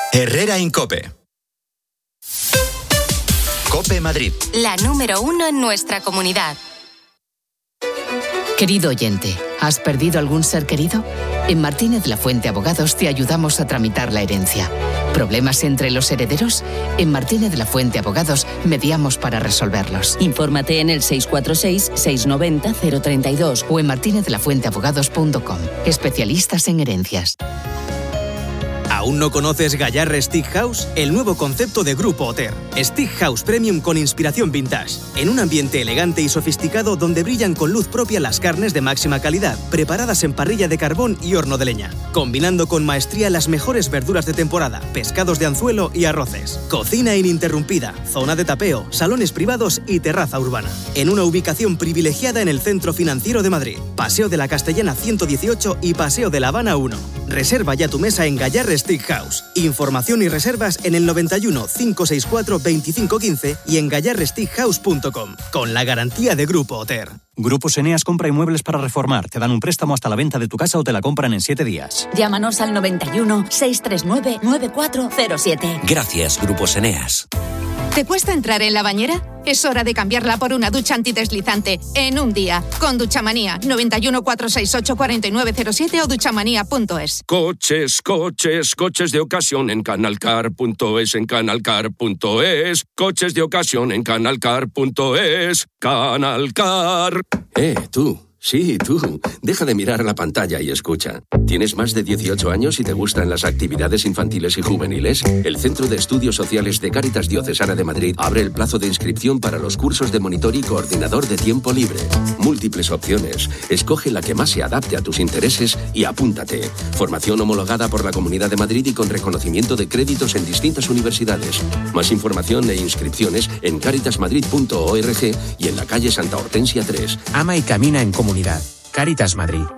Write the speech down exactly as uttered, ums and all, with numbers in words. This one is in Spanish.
Herrera Incope. COPE Madrid. La número uno en nuestra comunidad. Querido oyente, ¿has perdido algún ser querido? En Martínez La Fuente Abogados te ayudamos a tramitar la herencia. ¿Problemas entre los herederos? En Martínez La Fuente Abogados mediamos para resolverlos. Infórmate en el seis cuatro seis, seis nueve cero, cero tres dos o en martinez de la fuente abogados punto com. Especialistas en herencias. ¿Aún no conoces Gallarre Stick House? El nuevo concepto de Grupo Oter. Stick House Premium con inspiración vintage. En un ambiente elegante y sofisticado donde brillan con luz propia las carnes de máxima calidad, preparadas en parrilla de carbón y horno de leña. Combinando con maestría las mejores verduras de temporada, pescados de anzuelo y arroces. Cocina ininterrumpida, zona de tapeo, salones privados y terraza urbana. En una ubicación privilegiada en el Centro Financiero de Madrid. Paseo de la Castellana ciento dieciocho y Paseo de La Habana uno. Reserva ya tu mesa en Gallarre Stick House. Información y reservas en el noventa y uno, cinco seis cuatro, veinticinco quince y en gallarre stick house punto com. Con la garantía de Grupo Oter. Grupos Eneas compra inmuebles para reformar. Te dan un préstamo hasta la venta de tu casa o te la compran en siete días. Llámanos al noventa y uno, seiscientos treinta y nueve, noventa y cuatro cero siete. Gracias, Grupos Eneas. ¿Te cuesta entrar en la bañera? Es hora de cambiarla por una ducha antideslizante en un día. Con Duchamanía. noventa y uno, cuatrocientos sesenta y ocho, cuarenta y nueve cero siete o duchamanía punto es. Coches, coches, coches de ocasión en canalcar punto es, en canalcar punto es. Coches de ocasión en canalcar punto es. Canalcar. Eh, tú. Sí, tú. Deja de mirar la pantalla y escucha. ¿Tienes más de dieciocho años y te gustan las actividades infantiles y juveniles? El Centro de Estudios Sociales de Cáritas Diocesana de Madrid abre el plazo de inscripción para los cursos de monitor y coordinador de tiempo libre. Múltiples opciones. Escoge la que más se adapte a tus intereses y apúntate. Formación homologada por la Comunidad de Madrid y con reconocimiento de créditos en distintas universidades. Más información e inscripciones en caritas madrid punto org y en la calle Santa Hortensia tres. Ama y camina en comunidad. Cáritas Madrid.